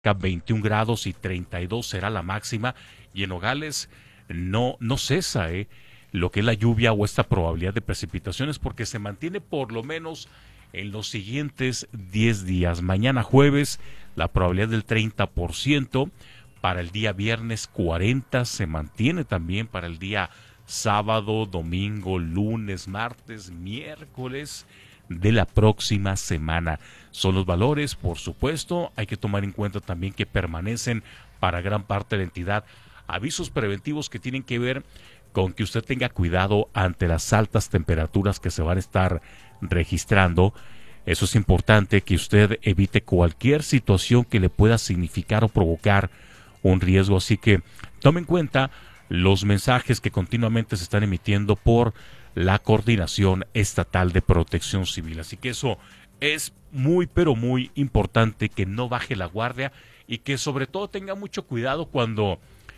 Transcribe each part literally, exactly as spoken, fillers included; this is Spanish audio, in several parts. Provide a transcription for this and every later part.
veintiún grados y treinta y dos será la máxima. Y en Nogales no, no cesa eh, lo que es la lluvia o esta probabilidad de precipitaciones, porque se mantiene por lo menos en los siguientes diez días. Mañana jueves la probabilidad del treinta por ciento, para el día viernes cuarenta por ciento, se mantiene también para el día sábado, domingo, lunes, martes, miércoles de la próxima semana. Son los valores, por supuesto, hay que tomar en cuenta también que permanecen para gran parte de la entidad avisos preventivos que tienen que ver con que usted tenga cuidado ante las altas temperaturas que se van a estar registrando. Eso es importante, que usted evite cualquier situación que le pueda significar o provocar un riesgo. Así que tome en cuenta los mensajes que continuamente se están emitiendo por la Coordinación Estatal de Protección Civil. Así que eso es muy, pero muy importante, que no baje la guardia y que sobre todo tenga mucho cuidado cuando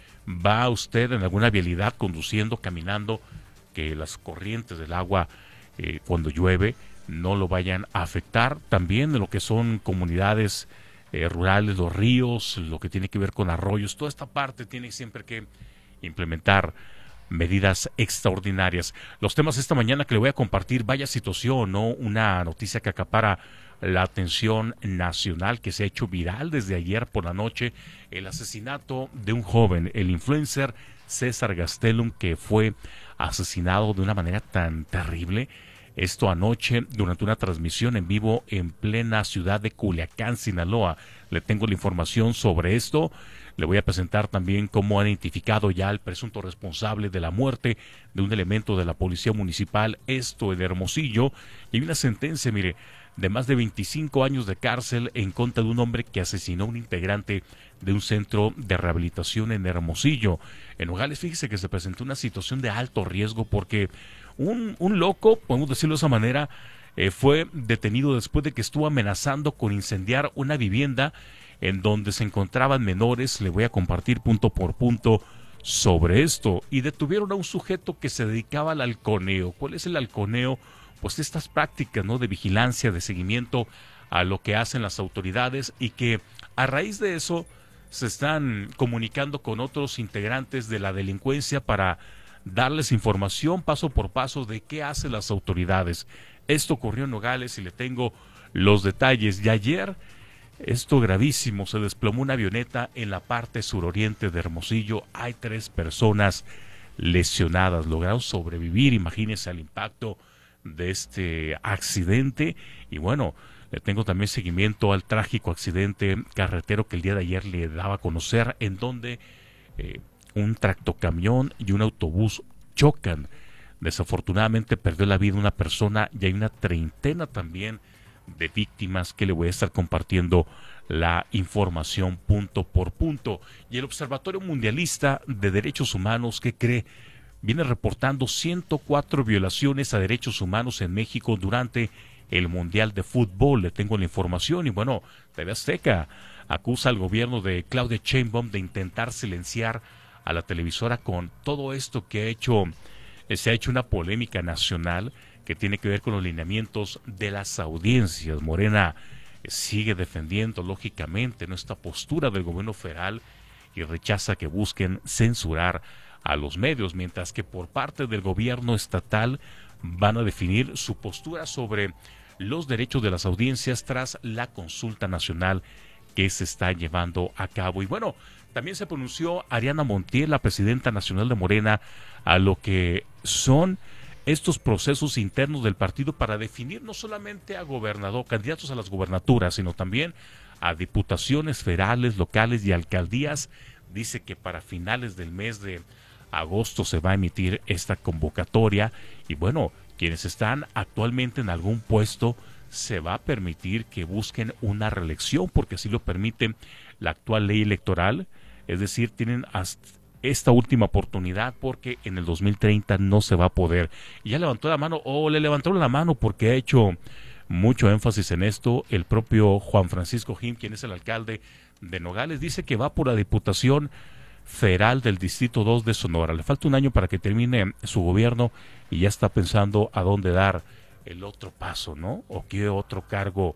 va usted en alguna vialidad conduciendo, caminando, que las corrientes del agua eh, cuando llueve no lo vayan a afectar. También de lo que son comunidades eh, rurales, los ríos, lo que tiene que ver con arroyos, toda esta parte tiene siempre que implementar medidas extraordinarias. Los temas esta mañana que le voy a compartir, vaya situación, ¿no? Una noticia que acapara la atención nacional, que se ha hecho viral desde ayer por la noche, el asesinato de un joven, el influencer César Gastelum, que fue asesinado de una manera tan terrible. Esto anoche durante una transmisión en vivo en plena ciudad de Culiacán, Sinaloa. Le tengo la información sobre esto. Le voy a presentar también cómo han identificado ya al presunto responsable de la muerte de un elemento de la Policía Municipal, esto en Hermosillo. Y hay una sentencia, mire, de más de veinticinco años de cárcel en contra de un hombre que asesinó a un integrante de un centro de rehabilitación en Hermosillo. En Nogales, fíjese que se presentó una situación de alto riesgo porque un, un loco, podemos decirlo de esa manera, eh, fue detenido después de que estuvo amenazando con incendiar una vivienda en donde se encontraban menores. Le voy a compartir punto por punto sobre esto. Y detuvieron a un sujeto que se dedicaba al halconeo. ¿Cuál es el halconeo? Pues estas prácticas, ¿no?, de vigilancia, de seguimiento a lo que hacen las autoridades, y que a raíz de eso se están comunicando con otros integrantes de la delincuencia para darles información paso por paso de qué hacen las autoridades. Esto ocurrió en Nogales y le tengo los detalles. Y ayer, esto gravísimo, se desplomó una avioneta en la parte suroriente de Hermosillo. Hay tres personas lesionadas, lograron sobrevivir, imagínense, al impacto de este accidente. Y bueno, le tengo también seguimiento al trágico accidente carretero que el día de ayer le daba a conocer, en donde eh, un tractocamión y un autobús chocan. Desafortunadamente perdió la vida una persona y hay una treintena también de víctimas, que le voy a estar compartiendo la información punto por punto. Y el Observatorio Mundialista de Derechos Humanos, ¿qué cree? Viene reportando ciento cuatro violaciones a derechos humanos en México durante el Mundial de Fútbol. Le tengo la información. Y bueno, T V Azteca acusa al gobierno de Claudia Sheinbaum de intentar silenciar a la televisora con todo esto que ha hecho. Eh, se ha hecho una polémica nacional que tiene que ver con los lineamientos de las audiencias. Morena eh, sigue defendiendo lógicamente nuestra postura del gobierno federal y rechaza que busquen censurar a los medios, mientras que por parte del gobierno estatal van a definir su postura sobre los derechos de las audiencias tras la consulta nacional que se está llevando a cabo. Y bueno, también se pronunció Ariana Montiel, la presidenta nacional de Morena, a lo que son estos procesos internos del partido para definir no solamente a gobernador, candidatos a las gubernaturas, sino también a diputaciones federales, locales y alcaldías. Dice que para finales del mes de agosto se va a emitir esta convocatoria, y bueno, quienes están actualmente en algún puesto se va a permitir que busquen una reelección, porque así lo permite la actual ley electoral. Es decir, tienen hasta esta última oportunidad, porque en el dos mil treinta no se va a poder. Y ya levantó la mano, o le levantaron la mano, porque ha hecho mucho énfasis en esto el propio Juan Francisco Jim, quien es el alcalde de Nogales. Dice que va por la Diputación Federal del Distrito dos de Sonora. Le falta un año para que termine su gobierno y ya está pensando a dónde dar el otro paso, ¿no? O qué otro cargo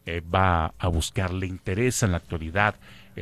eh, va a buscar, le interesa en la actualidad